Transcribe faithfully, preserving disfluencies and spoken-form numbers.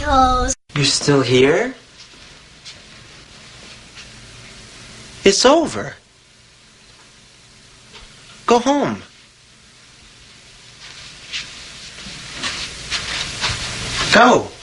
potatoes. You're still here? It's over. Go home. Go.